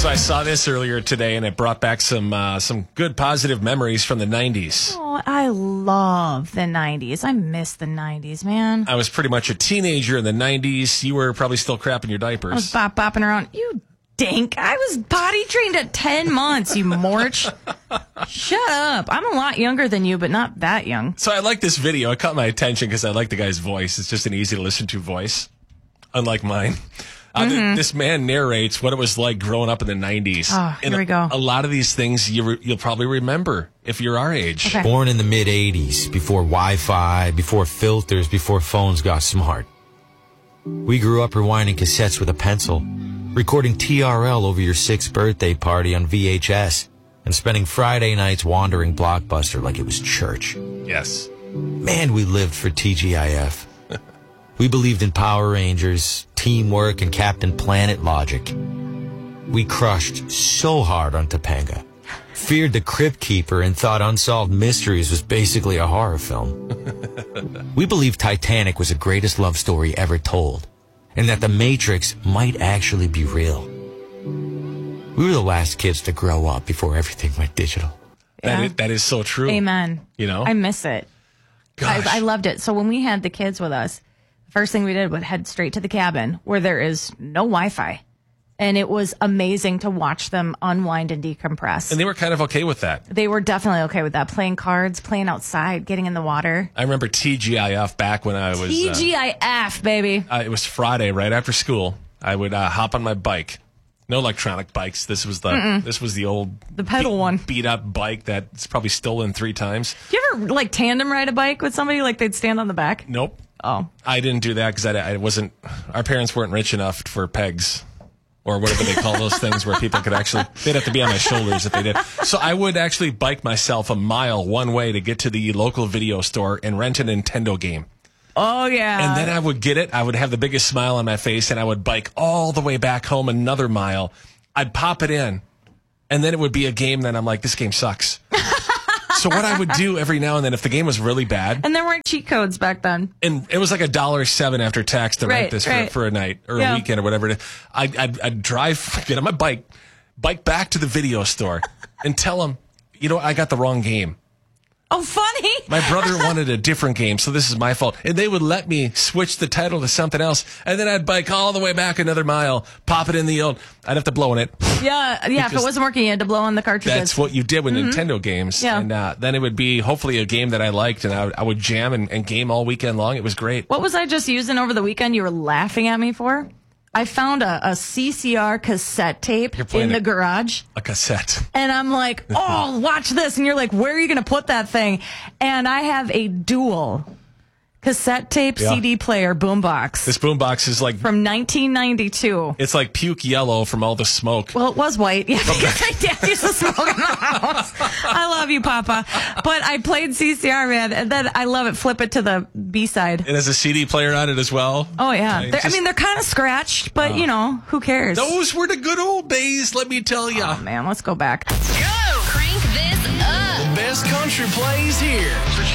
So I saw this earlier today, and it brought back some good positive memories from the 90s. Oh, I love the 90s. I miss the 90s, man. I was pretty much a teenager in the 90s. You were probably still crapping your I was diapers. bopping around. You dink. I was potty trained at 10 months, you morch. Shut up. I'm a lot younger than you, but not that young. So I like this video. It caught my attention because I like the guy's voice. It's just an easy to listen to voice, unlike mine. This man narrates what it was like growing up in the 90s. Oh, here we go. A lot of these things you'll probably remember if you're our age. Okay. Born in the mid-'80s, before Wi-Fi, before filters, before phones got smart. We grew up rewinding cassettes with a pencil, recording TRL over your 6th birthday party on VHS, and spending Friday nights wandering Blockbuster like it was church. Yes. Man, we lived for TGIF. We believed in Power Rangers, teamwork, and Captain Planet logic. We crushed so hard on Topanga, feared the Crypt Keeper, and thought Unsolved Mysteries was basically a horror film. We believed Titanic was the greatest love story ever told, and that The Matrix might actually be real. We were the last kids to grow up before everything went digital. Yeah. That is so true. Amen. You know? I miss it. Gosh. I loved it. So when we had the kids with us, the first thing we did was head straight to the cabin where there is no Wi-Fi. And it was amazing to watch them unwind and decompress. And they were kind of okay with that. They were definitely okay with that. Playing cards, playing outside, getting in the water. I remember TGIF back when I was... TGIF, baby. it was Friday, right after school. I would hop on my bike. No electronic bikes. This was the old... The pedal one. Beat up bike that's probably stolen 3 times. Do you ever, like, tandem ride a bike with somebody? Like, they'd stand on the back? Nope. Oh. I didn't do that because I wasn't... Our parents weren't rich enough for pegs. Or whatever they call those things where people could actually... They'd have to be on my shoulders if they did. So I would actually bike myself a mile one way to get to the local video store and rent a Nintendo game. Oh, yeah. And then I would get it. I would have the biggest smile on my face, and I would bike all the way back home another mile. I'd pop it in, and then it would be a game that I'm like, this game sucks. So what I would do every now and then, if the game was really bad... And there weren't cheat codes back then. And it was like $1.07 after tax to rent this right. for a night or a weekend or whatever it is. I'd drive, get on my bike back to the video store and tell them, I got the wrong game. Oh, funny. My brother wanted a different game, so this is my fault. And they would let me switch the title to something else, and then I'd bike all the way back another mile, pop it in the old... I'd have to blow in it. Yeah, if it wasn't working, you had to blow on the cartridges. That's what you did with Nintendo games. Yeah. And then it would be hopefully a game that I liked, and I would jam and game all weekend long. It was great. What was I just using over the weekend you were laughing at me for? I found a CCR cassette tape in the garage. A cassette. And I'm like, oh, watch this. And you're like, where are you going to put that thing? And I have a dual cassette tape CD player boombox. This boombox is like... From 1992. It's like puke yellow from all the smoke. Well, it was white. Yeah, because my dad used to smoke in the house. I love you, Papa. But I played CCR, man, and then I love it. Flip it to the B-side. It has a CD player on it as well. Oh, yeah. They're kind of scratched, but, who cares? Those were the good old days, let me tell you. Oh, man, let's go back. Go! Crank this up! The best country plays here.